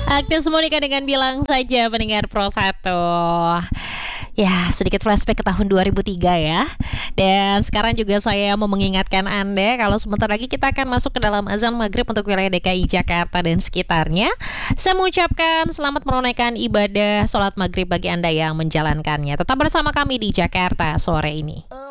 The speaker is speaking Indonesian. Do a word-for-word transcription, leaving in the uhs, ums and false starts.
Aktif semua nikah dengan bilang saja pendengar Pro satu. Ya, sedikit flashback ke tahun dua ribu tiga ya. Dan sekarang juga saya mau mengingatkan Anda kalau sebentar lagi kita akan masuk ke dalam azan maghrib untuk wilayah D K I Jakarta dan sekitarnya. Saya mengucapkan selamat menunaikan ibadah sholat maghrib bagi Anda yang menjalankannya. Tetap bersama kami di Jakarta sore ini.